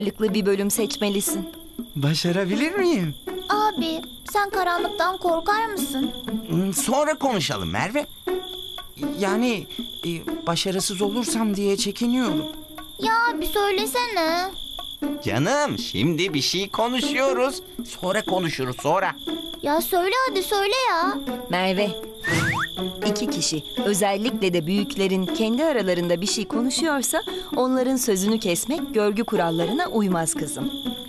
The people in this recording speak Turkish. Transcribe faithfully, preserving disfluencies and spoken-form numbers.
Lıklı bir bölüm seçmelisin. Başarabilir miyim? Abi, sen karanlıktan korkar mısın? Hmm, Sonra konuşalım Merve. Yani e, başarısız olursam diye çekiniyorum. Ya abi söylesene. Canım, şimdi bir şey konuşuyoruz. Sonra konuşuruz sonra. Ya söyle hadi söyle ya. Merve, iki kişi, özellikle de büyüklerin kendi aralarında bir şey konuşuyorsa onların sözünü kesmek görgü kurallarına uymaz kızım.